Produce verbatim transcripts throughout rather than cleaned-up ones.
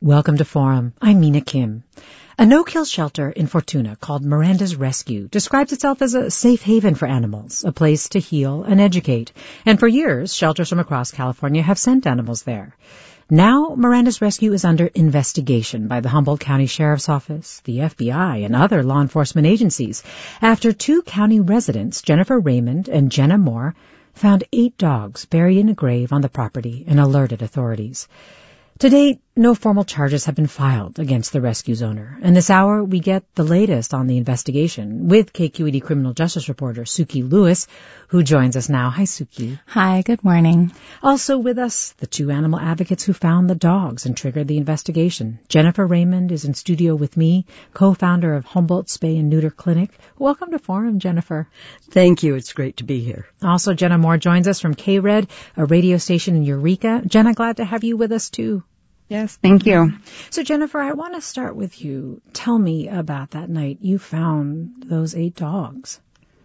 Welcome to Forum. I'm Mina Kim. A no-kill shelter in Fortuna called Miranda's Rescue describes itself as a safe haven for animals, a place to heal and educate. And for years, shelters from across California have sent animals there. Now, Miranda's Rescue is under investigation by the Humboldt County Sheriff's Office, the F B I, and other law enforcement agencies after two county residents, Jennifer Raymond and Jenna Moore, found eight dogs buried in a grave on the property and alerted authorities. To date, no formal charges have been filed against the rescue's owner. And this hour, we get the latest on the investigation with K Q E D criminal justice reporter Suki Lewis, who joins us now. Hi, Suki. Hi, good morning. Also with us, the two animal advocates who found the dogs and triggered the investigation. Jennifer Raymond is in studio with me, co-founder of Humboldt Spay and Neuter Clinic. Welcome to Forum, Jennifer. Thank you. It's great to be here. Also, Jenna Moore joins us from K-Red, a radio station in Eureka. Jenna, glad to have you with us, too. Yes, thank you. So, Jennifer, I want to start with you. Tell me about that night you found those eight dogs.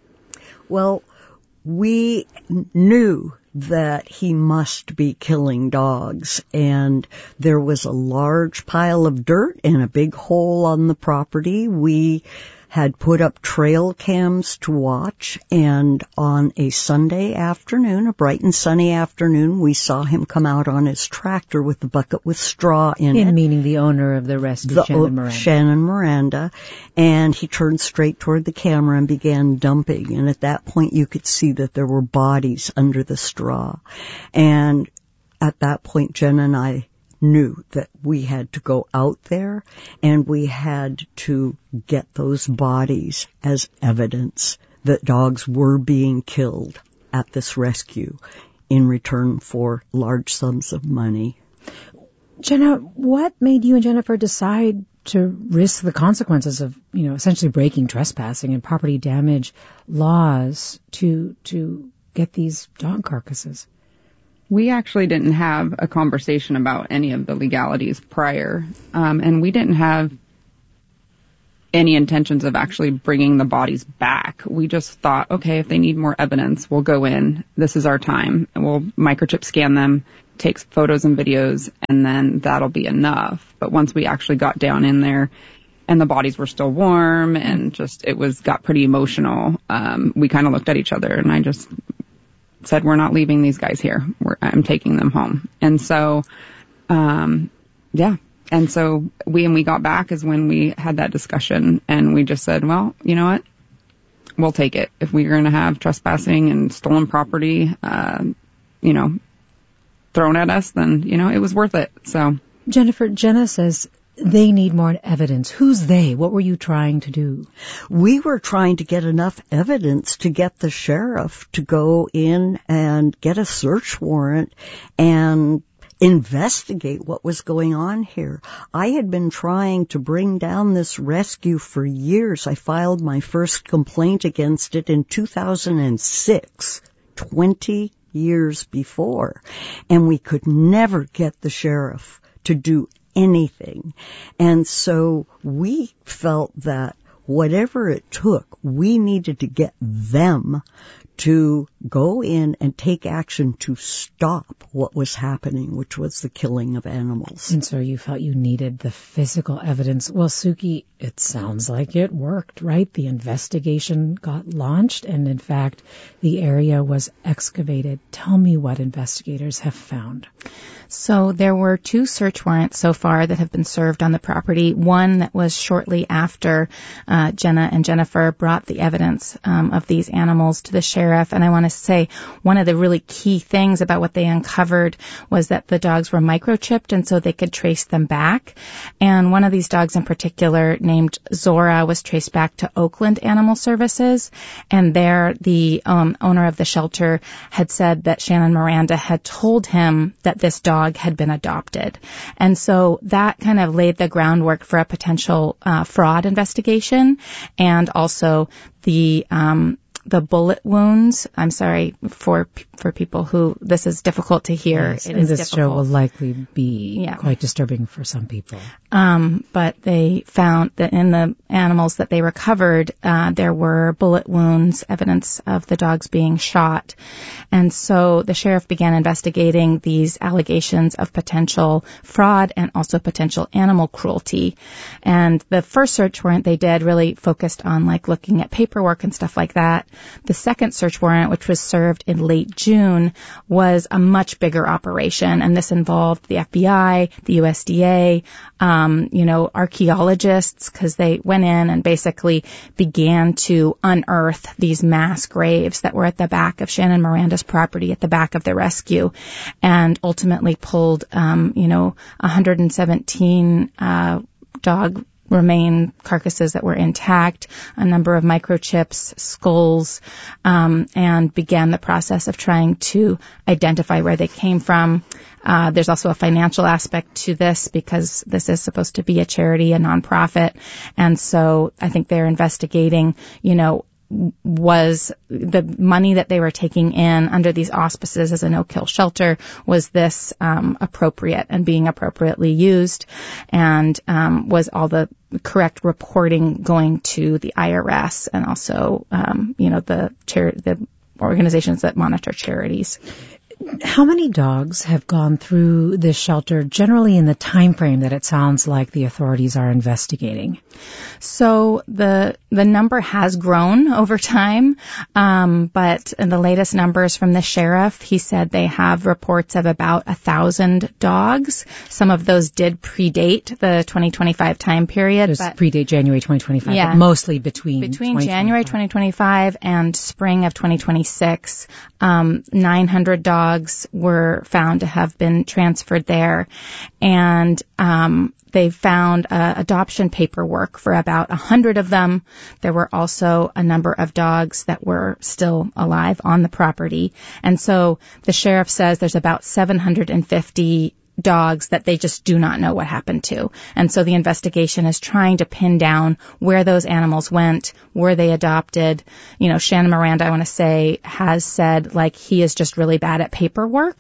Well, we knew that he must be killing dogs, and there was a large pile of dirt and a big hole on the property. We had put up trail cams to watch, and on a Sunday afternoon, a bright and sunny afternoon, we saw him come out on his tractor with the bucket with straw in In it. meaning the owner of the rescue, the, Shannon Miranda. Shannon Miranda, and he turned straight toward the camera and began dumping, and at that point you could see that there were bodies under the straw. And at that point, Jen and I knew that we had to go out there and we had to get those bodies as evidence that dogs were being killed at this rescue in return for large sums of money. Jenna, what made you and Jennifer decide to risk the consequences of, you know, essentially breaking trespassing and property damage laws to to get these dog carcasses? We actually didn't have a conversation about any of the legalities prior, um, and we didn't have any intentions of actually bringing the bodies back. We just thought, okay, if they need more evidence, we'll go in. This is our time, and we'll microchip scan them, take photos and videos, and then that'll be enough. But once we actually got down in there, and the bodies were still warm, and just it was got pretty emotional, um, we kind of looked at each other, and I just said, we're not leaving these guys here. We're, I'm taking them home. And so, um, yeah. And so we, and we got back is when we had that discussion, and we just said, well, you know what? We'll take it. If we're going to have trespassing and stolen property, uh, you know, thrown at us, then, you know, it was worth it. So Jennifer, Jenna says they need more evidence. Who's they? What were you trying to do? We were trying to get enough evidence to get the sheriff to go in and get a search warrant and investigate what was going on here. I had been trying to bring down this rescue for years. I filed my first complaint against it in two thousand six, twenty years before, and we could never get the sheriff to do anything. And so we felt that whatever it took, we needed to get them to go in and take action to stop what was happening, which was the killing of animals. And so you felt you needed the physical evidence. Well, Suki, it sounds like it worked, right? The investigation got launched, and in fact, the area was excavated. Tell me what investigators have found. So there were two search warrants so far that have been served on the property. One that was shortly after uh, Jenna and Jennifer brought the evidence um, of these animals to the sheriff. And I want to say one of the really key things about what they uncovered was that the dogs were microchipped, and so they could trace them back. And one of these dogs in particular, named Zora, was traced back to Oakland Animal Services. And there the um, owner of the shelter had said that Shannon Miranda had told him that this dog had been adopted. And so that kind of laid the groundwork for a potential uh, fraud investigation, and also the um, the bullet wounds. I'm sorry for for people who this is difficult to hear. Yes, it and is this difficult. show will likely be yeah. quite disturbing for some people. Um, but they found that in the animals that they recovered, uh, there were bullet wounds, evidence of the dogs being shot. And so the sheriff began investigating these allegations of potential fraud and also potential animal cruelty. And the first search warrant they did really focused on like looking at paperwork and stuff like that. The second search warrant, which was served in late June, was a much bigger operation. And this involved the F B I, the U S D A, um, you know, archaeologists, because they went in and basically began to unearth these mass graves that were at the back of Shannon Miranda's property, at the back of the rescue, and ultimately pulled, um, you know, one hundred seventeen uh, dog remain carcasses that were intact, a number of microchips, skulls, um, and began the process of trying to identify where they came from. Uh, there's also a financial aspect to this because this is supposed to be a charity, a nonprofit. And so I think they're investigating, you know, was the money that they were taking in under these auspices as a no-kill shelter, was this um, appropriate and being appropriately used, and um, was all the correct reporting going to the I R S and also, um, you know, the char- the organizations that monitor charities. How many dogs have gone through this shelter generally in the time frame that it sounds like the authorities are investigating? So the the number has grown over time, um, but in the latest numbers from the sheriff, he said they have reports of about a thousand dogs. Some of those did predate the twenty twenty-five time period. Those but predate January twenty twenty-five, yeah, but mostly between between January twenty twenty-five and spring of twenty twenty-six. Um, nine hundred dogs were found to have been transferred there, and um, they found uh, adoption paperwork for about one hundred of them. There were also a number of dogs that were still alive on the property, and so the sheriff says there's about seven hundred fifty dogs that they just do not know what happened to. And so the investigation is trying to pin down where those animals went, were they adopted. You know, Shannon Miranda, I want to say, has said, like, he is just really bad at paperwork,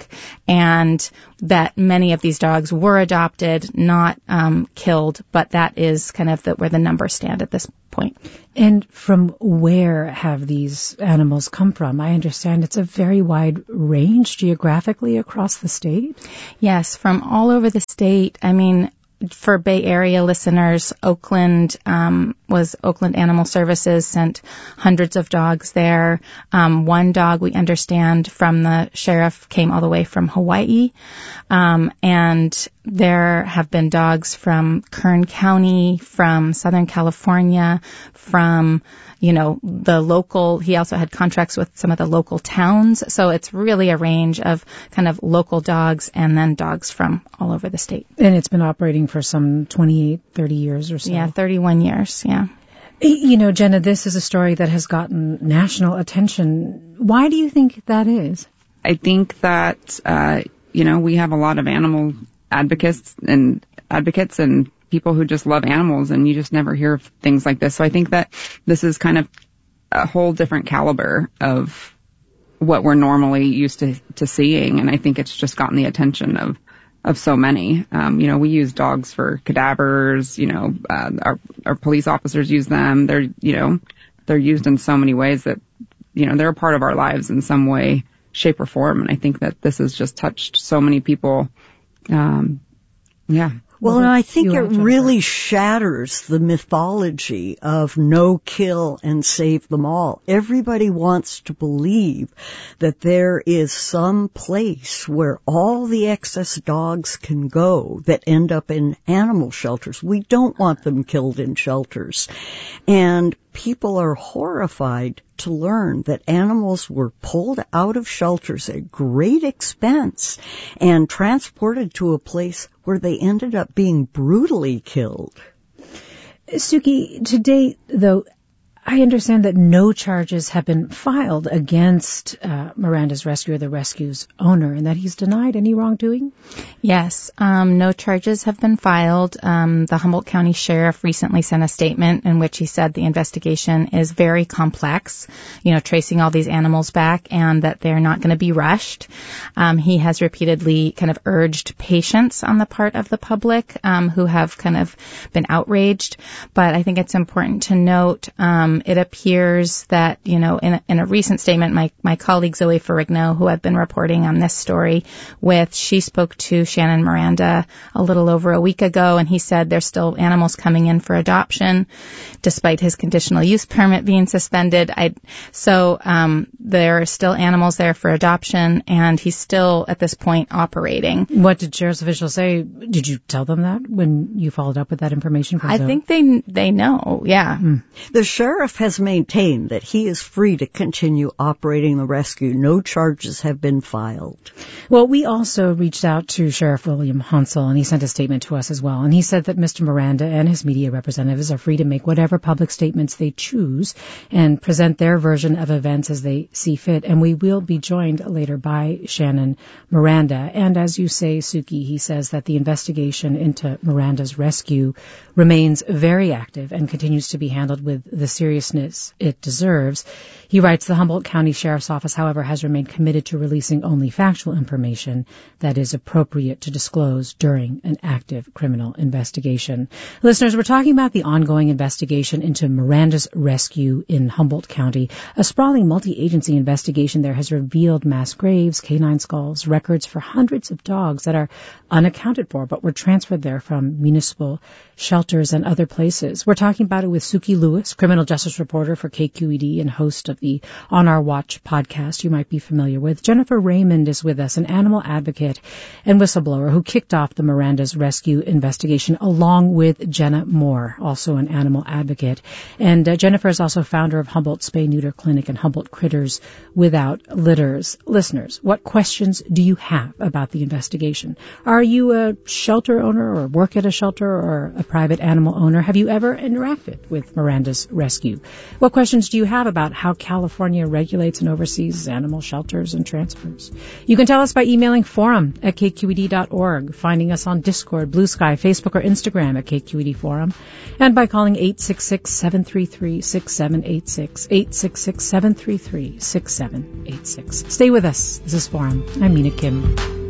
and that many of these dogs were adopted, not um, killed, but that is kind of the, where the numbers stand at this point. And from where have these animals come from? I understand it's a very wide range geographically across the state. Yes, from all over the state. I mean, for Bay Area listeners, Oakland um, was Oakland Animal Services sent hundreds of dogs there. Um, one dog, we understand from the sheriff, came all the way from Hawaii. Um, and there have been dogs from Kern County, from Southern California, from, you know, the local, he also had contracts with some of the local towns. So it's really a range of kind of local dogs and then dogs from all over the state. And it's been operating for some twenty-eight, thirty years or so. Yeah, thirty-one years, yeah. You know, Jenna, this is a story that has gotten national attention. Why do you think that is? I think that, uh, you know, we have a lot of animal advocates and advocates and people who just love animals, and you just never hear of things like this. So I think that this is kind of a whole different caliber of what we're normally used to, to seeing. And I think it's just gotten the attention of, of so many. Um, you know, we use dogs for cadavers, you know, uh, our, our police officers use them. They're, you know, they're used in so many ways that, you know, they're a part of our lives in some way, shape or form. And I think that this has just touched so many people. Um, yeah. Well, and I think it really shatters the mythology of no kill and save them all. Everybody wants to believe that there is some place where all the excess dogs can go that end up in animal shelters. We don't want them killed in shelters. And people are horrified to learn that animals were pulled out of shelters at great expense and transported to a place where they ended up being brutally killed. Suki, to date, though, I understand that no charges have been filed against uh, Miranda's Rescue or the rescue's owner, and that he's denied any wrongdoing? Yes, um, no charges have been filed. Um, the Humboldt County Sheriff recently sent a statement in which he said the investigation is very complex, you know, tracing all these animals back, and that they're not going to be rushed. Um, he has repeatedly kind of urged patience on the part of the public um, who have kind of been outraged. But I think it's important to note um, it appears that, you know, in a, in a recent statement, my, my colleague Zoe Ferrigno, who I've been reporting on this story with, she spoke to Shannon Miranda a little over a week ago, and he said there's still animals coming in for adoption, despite his conditional use permit being suspended. I, so um, there are still animals there for adoption, and he's still, at this point, operating. What did sheriff's officials say? Did you tell them that when you followed up with that information from I Zoe? think they they know, yeah. Mm. The sheriff has maintained that he is free to continue operating the rescue. No charges have been filed. Well, we also reached out to Sheriff William Hansel, and he sent a statement to us as well. And he said that Mister Miranda and his media representatives are free to make whatever public statements they choose and present their version of events as they see fit. And we will be joined later by Shannon Miranda. And as you say, Suki, he says that the investigation into Miranda's rescue remains very active and continues to be handled with the seriousness it deserves. He writes, the Humboldt County Sheriff's Office, however, has remained committed to releasing only factual information that is appropriate to disclose during an active criminal investigation. Listeners, we're talking about the ongoing investigation into Miranda's rescue in Humboldt County. A sprawling multi-agency investigation there has revealed mass graves, canine skulls, records for hundreds of dogs that are unaccounted for but were transferred there from municipal shelters and other places. We're talking about it with Suki Lewis, criminal justice reporter for K Q E D and host of the On Our Watch podcast you might be familiar with. Jennifer Raymond is with us, an animal advocate and whistleblower who kicked off the Miranda's rescue investigation along with Jenna Moore, also an animal advocate. And uh, Jennifer is also founder of Humboldt Spay Neuter Clinic and Humboldt Critters Without Litters. Listeners, what questions do you have about the investigation? Are you a shelter owner or work at a shelter or a private animal owner? Have you ever interacted with Miranda's rescue? What questions do you have about how California regulates and oversees animal shelters and transfers? You can tell us by emailing forum at k q e d dot org, finding us on Discord, Blue Sky, Facebook, or Instagram at K Q E D Forum, and by calling eight six six, seven three three, six seven eight six, eight six six, seven three three, six seven eight six. Stay with us. This is Forum. I'm Mina Kim.